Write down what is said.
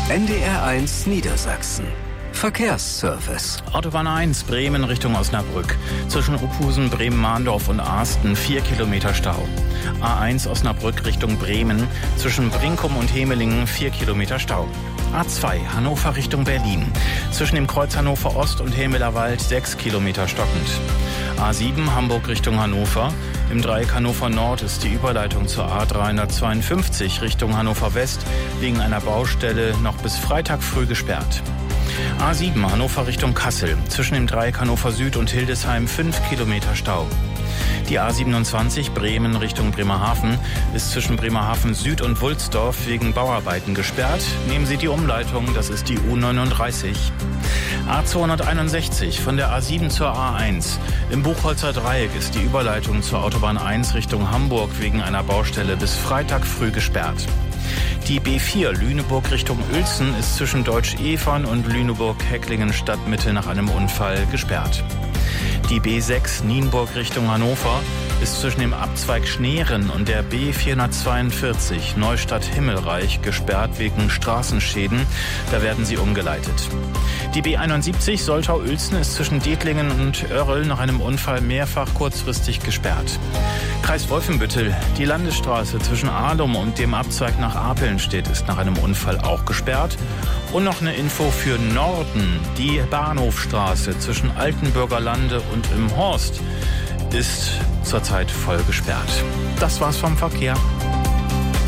NDR1 Niedersachsen. Verkehrsservice. Autobahn 1, Bremen Richtung Osnabrück. Zwischen Uphusen, Bremen-Mahndorf und Arsten 4 Kilometer Stau. A1 Osnabrück Richtung Bremen. Zwischen Brinkum und Hemelingen 4 Kilometer Stau. A2 Hannover Richtung Berlin. Zwischen dem Kreuz Hannover Ost und Helmelerwald 6 Kilometer stockend. A7 Hamburg Richtung Hannover. Im Dreieck Hannover Nord ist die Überleitung zur A352 Richtung Hannover West wegen einer Baustelle noch bis Freitag früh gesperrt. A7 Hannover Richtung Kassel. Zwischen dem Dreieck Hannover Süd und Hildesheim 5 Kilometer Stau. Die A27 Bremen Richtung Bremerhaven ist zwischen Bremerhaven Süd und Wulsdorf wegen Bauarbeiten gesperrt. Nehmen Sie die Umleitung, das ist die U39. A261 von der A7 zur A1. Im Buchholzer Dreieck ist die Überleitung zur Autobahn 1 Richtung Hamburg wegen einer Baustelle bis Freitag früh gesperrt. Die B4 Lüneburg Richtung Uelzen ist zwischen Deutsch-Evern und Lüneburg-Hecklingen Stadtmitte nach einem Unfall gesperrt. Die B6 Nienburg Richtung Hannover ist zwischen dem Abzweig Schneeren und der B442 Neustadt-Himmelreich gesperrt wegen Straßenschäden. Da werden sie umgeleitet. Die B71 Soltau-Uelzen ist zwischen Dethlingen und Oerrl nach einem Unfall mehrfach kurzfristig gesperrt. Kreis Wolfenbüttel, die Landesstraße zwischen Ahlum und dem Abzweig nach Apelnstedt ist nach einem Unfall auch gesperrt. Und noch eine Info für Norden. Die Bahnhofstraße zwischen Altenburger Lande und im Horst ist zurzeit voll gesperrt. Das war's vom Verkehr.